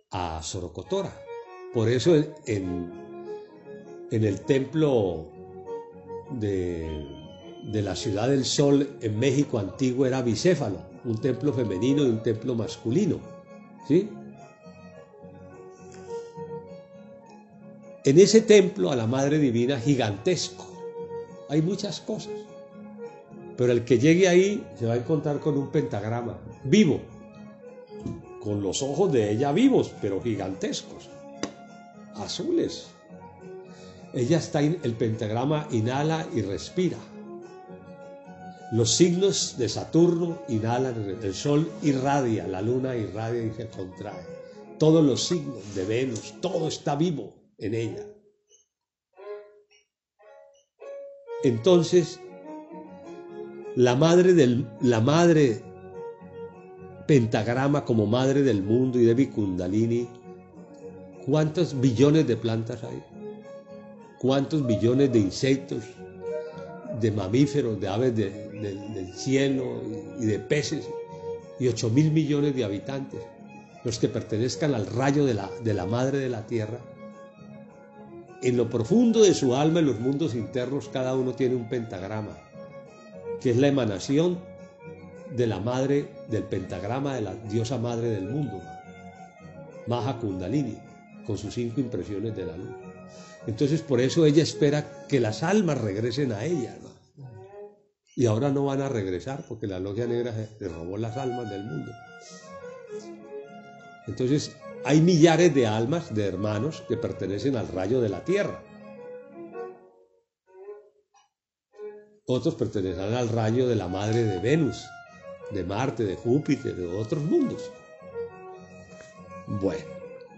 a Sorocotora. Por eso en el templo de la Ciudad del Sol en México antiguo era bicéfalo, un templo femenino y un templo masculino, ¿sí? En ese templo a la Madre Divina gigantesco hay muchas cosas, pero el que llegue ahí se va a encontrar con un pentagrama vivo, con los ojos de ella vivos, pero gigantescos, azules. Ella está, el pentagrama inhala y respira. Los signos de Saturno inhalan, el Sol irradia, la Luna irradia y se contrae. Todos los signos de Venus, todo está vivo en ella. Entonces, la madre pentagrama como madre del mundo y Devi Kundalini, ¿cuántos billones de plantas hay? ¿Cuántos billones de insectos, de mamíferos, de aves del cielo y de peces? Y 8.000 millones de habitantes, los que pertenezcan al rayo de la madre de la tierra. En lo profundo de su alma, en los mundos internos, cada uno tiene un pentagrama, que es la emanación de la madre, del pentagrama de la diosa madre del mundo, Maha Kundalini, con sus 5 impresiones de la luz. Entonces por eso ella espera que las almas regresen a ella, ¿no? Y ahora no van a regresar porque la logia negra se robó las almas del mundo. Entonces hay millares de almas, de hermanos que pertenecen al rayo de la tierra. Otros pertenecerán al rayo de la madre de Venus, de Marte, de Júpiter, de otros mundos. Bueno.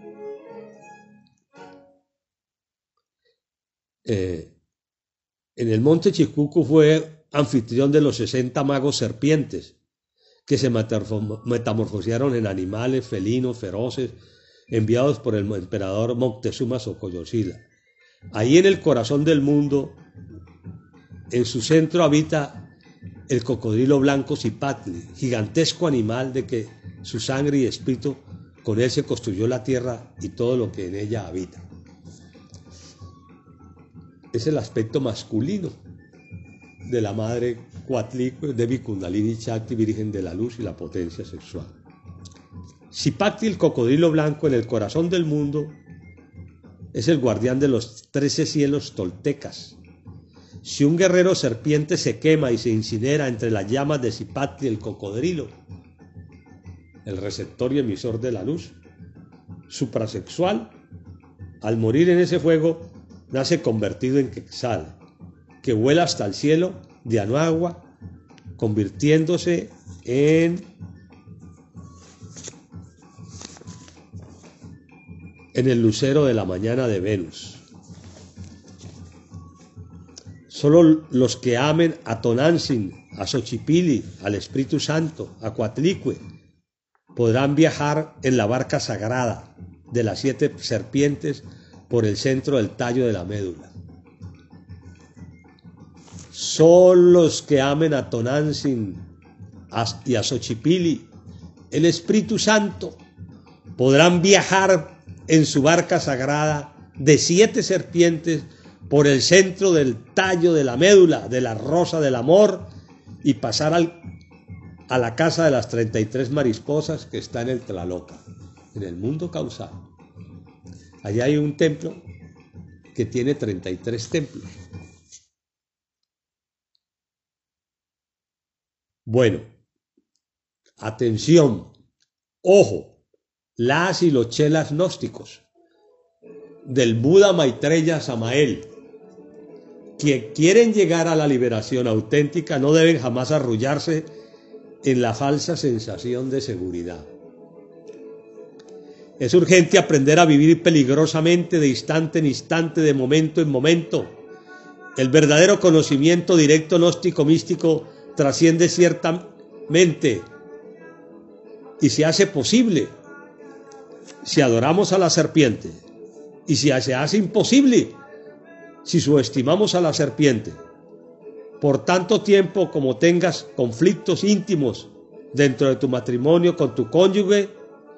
En el monte Chicuco fue anfitrión de los 60 magos serpientes que se metamorfosearon en animales felinos, feroces, enviados por el emperador Moctezuma Xocoyotzila. Ahí en el corazón del mundo, en su centro habita el cocodrilo blanco Cipatli, gigantesco animal de que su sangre y espíritu, con él se construyó la tierra y todo lo que en ella habita. Es el aspecto masculino de la madre Coatlicue, Devi Kundalini Shakti, Virgen de la Luz y la potencia sexual. Cipatli, el cocodrilo blanco en el corazón del mundo, es el guardián de los 13 cielos toltecas. Si un guerrero serpiente se quema y se incinera entre las llamas de Cipatli, el cocodrilo, el receptor y emisor de la luz suprasexual, al morir en ese fuego, nace convertido en Quetzal, que vuela hasta el cielo de Anuagua, convirtiéndose en el lucero de la mañana de Venus. Solo los que amen a Tonantzin, a Xochipilli, al Espíritu Santo, a Coatlicue, podrán viajar en la barca sagrada de las 7 serpientes por el centro del tallo de la médula. Solo los que amen a Tonantzin y a Xochipilli, el Espíritu Santo, podrán viajar en su barca sagrada de 7 serpientes por el centro del tallo de la médula, de la rosa del amor, y pasar a la casa de las 33 mariposas que está en el Tlaloca, en el mundo causal. Allá hay un templo que tiene 33 templos. Bueno, atención, ojo, las y los chelas gnósticos del Buda Maitreya Samael, que quieren llegar a la liberación auténtica, no deben jamás arrullarse en la falsa sensación de seguridad. Es urgente aprender a vivir peligrosamente de instante en instante, de momento en momento. El verdadero conocimiento directo gnóstico místico trasciende ciertamente y se hace posible si adoramos a la serpiente, y si se hace imposible si subestimamos a la serpiente. Por tanto tiempo como tengas conflictos íntimos dentro de tu matrimonio con tu cónyuge,